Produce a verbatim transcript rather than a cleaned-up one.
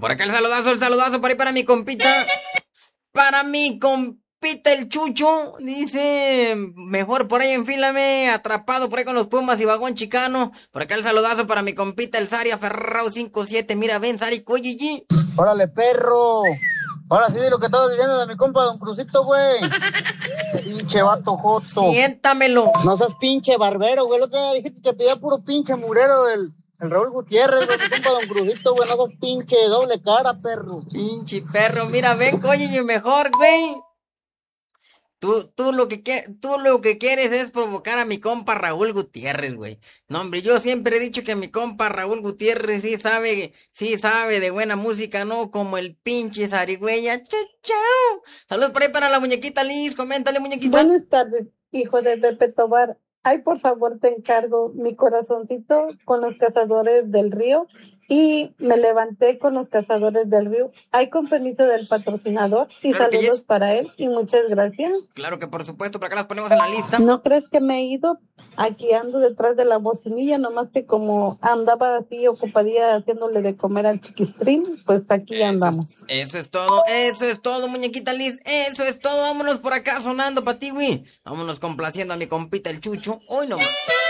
Por acá el saludazo, el saludazo por ahí para mi compita. Para mi compita el Chucho. Dice, mejor por ahí enfílame, atrapado por ahí con los Pumas y vagón chicano. Por acá el saludazo para mi compita el Sari aferrado cinco siete. Mira, ven, Sari, coyigi. Órale, perro. Ahora sí de lo que estaba diciendo de mi compa Don Crucito, güey. Pinche vato joto. Siéntamelo. No seas pinche barbero, güey. El otro día dijiste que pedía puro pinche murero del el Raúl Gutiérrez, güey. Mi compa Don Crucito, güey. No seas pinche doble cara, perro. Pinche perro, mira, ven, coyigi, mejor, güey. Tú, tú lo que quieres, tú lo que quieres es provocar a mi compa Raúl Gutiérrez, güey. No, hombre, yo siempre he dicho que mi compa Raúl Gutiérrez sí sabe, sí sabe de buena música, no como el pinche zarigüeya. Chau, chau. Salud por ahí para la muñequita Liz, coméntale, muñequita. Buenas tardes, hijo de Pepe Tobar. Ay, por favor, te encargo mi corazoncito con los cazadores del río y me levanté con los cazadores del río. Ay, con permiso del patrocinador y Claro que saludos yes. para él y muchas gracias. Claro que por supuesto, por acá las ponemos en la lista. ¿No crees que me he ido? Aquí ando detrás de la bocinilla, nomás que como andaba así ocupadía haciéndole de comer al chiquistrín, pues aquí andamos. Eso es, eso es todo, eso es todo, muñequita Liz, eso es todo. Vámonos por acá sonando pa' ti, güey. Vámonos complaciendo a mi compita el Chucho. Hoy nomás.